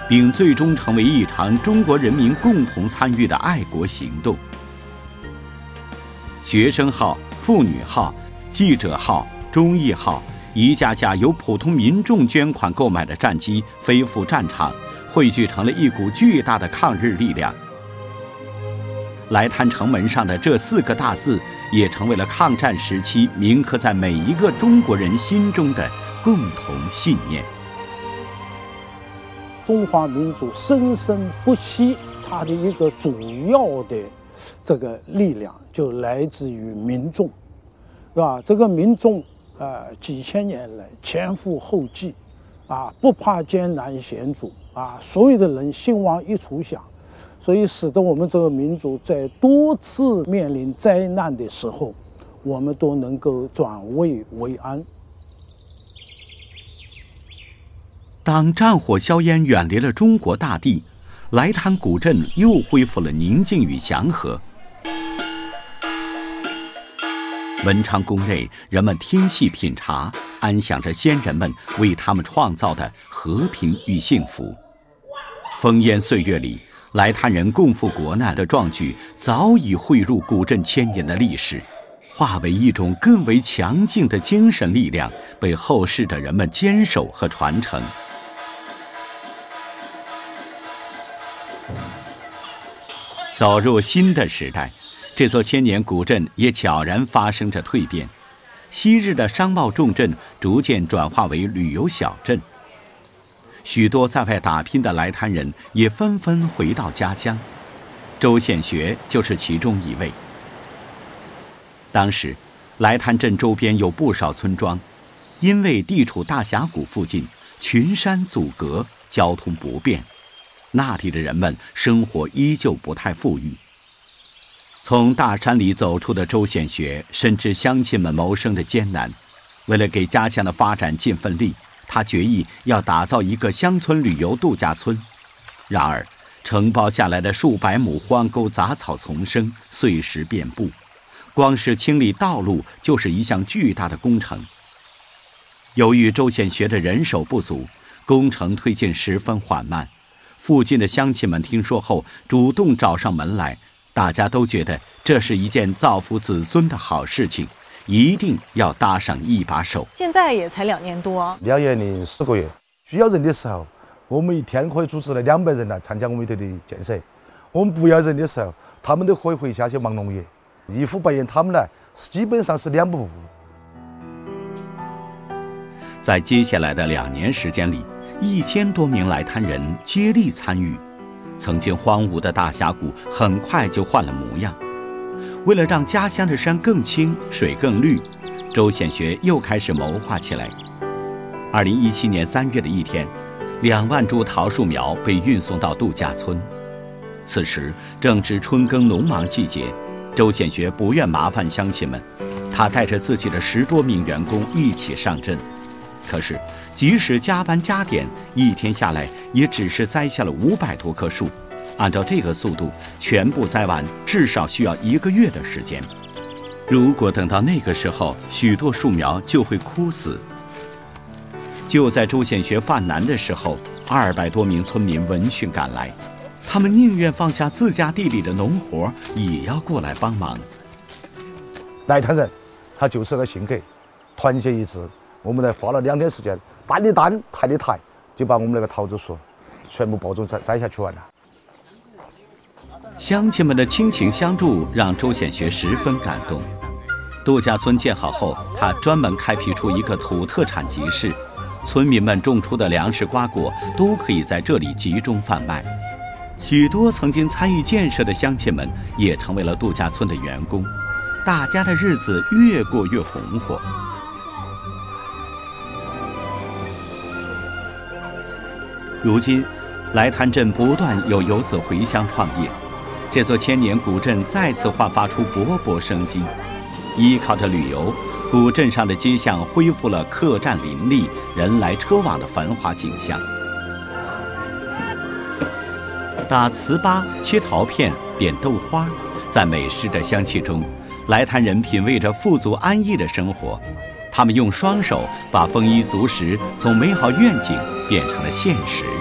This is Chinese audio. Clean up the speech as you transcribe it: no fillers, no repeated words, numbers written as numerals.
并最终成为一场中国人民共同参与的爱国行动。学生号、妇女号、记者号、忠义号，一架架由普通民众捐款购买的战机飞赴战场，汇聚成了一股巨大的抗日力量。来滩城门上的这4个大字，也成为了抗战时期铭刻在每一个中国人心中的共同信念。 中华民族生生不息，它的一个主要的这个力量就来自于民众，是吧？这个民众几千年来前赴后继，不怕艰难险阻，所有的人兴亡一处想，所以使得我们这个民族在多次面临灾难的时候，我们都能够转危为安。 当战火硝烟远离了中国大地，来滩古镇又恢复了宁静与祥和。文昌宫内，人们听戏品茶，安享着先人们为他们创造的和平与幸福。烽烟岁月里，来滩人共赴国难的壮举早已汇入古镇千年的历史，化为一种更为强劲的精神力量，被后世的人们坚守和传承。走入新的时代，这座千年古镇也悄然发生着蜕变。昔日的商贸重镇逐渐转化为旅游小镇，许多在外打拼的来滩人也纷纷回到家乡。周显学就是其中一位。当时，来滩镇周边有不少村庄，因为地处大峡谷附近，群山阻隔，交通不便。那里的人们生活依旧不太富裕。从大山里走出的周显学深知乡亲们谋生的艰难，为了给家乡的发展尽份力，他决意要打造一个乡村旅游度假村。然而，承包下来的数百亩荒沟杂草丛生，碎石遍布，光是清理道路就是一项巨大的工程。由于周显学的人手不足，工程推进十分缓慢。附近的乡亲们听说后，主动找上门来，大家都觉得这是一件造福子孙的好事情，一定要搭上一把手。 现在也才2年多 ，2年零10个月。需要人的时候，我们一天可以组织了200人来参加我们这里的建设；我们不要人的时候，他们都可以回家去忙农业。一呼百应，他们来基本上是2不误。 在接下来的2年时间里，1000多名来滩人接力参与，曾经荒芜的大峡谷很快就换了模样。为了让家乡的山更青、水更绿，周显学又开始谋划起来。2017年3月的一天，2万株桃树苗被运送到度假村。此时正值春耕农忙季节，周显学不愿麻烦乡亲们，他带着自己的10多名员工一起上阵。可是即使加班加点，一天下来也只是栽下了500多棵树。按照这个速度，全部栽完至少需要1个月的时间。如果等到那个时候，许多树苗就会枯死。就在周显学犯难的时候，200多名村民闻讯赶来，他们宁愿放下自家地里的农活，也要过来帮忙。 来滩人，他就是个性格，团结一致。我们来花了2天时间，担的担，抬的抬，就把我们那个桃子树全部包种栽下去完了。 乡亲们的亲情相助让周显学十分感动。度假村建好后，他专门开辟出一个土特产集市，村民们种出的粮食瓜果都可以在这里集中贩卖。许多曾经参与建设的乡亲们也成为了度假村的员工，大家的日子越过越红火。如今，来滩镇不断有游子回乡创业，这座千年古镇再次焕发出勃勃生机。依靠着旅游，古镇上的街巷恢复了客栈林立、人来车往的繁华景象。打糍粑、切桃片、点豆花，在美食的香气中，来滩人品味着富足安逸的生活。他们用双手把丰衣足食从美好愿景变成了现实。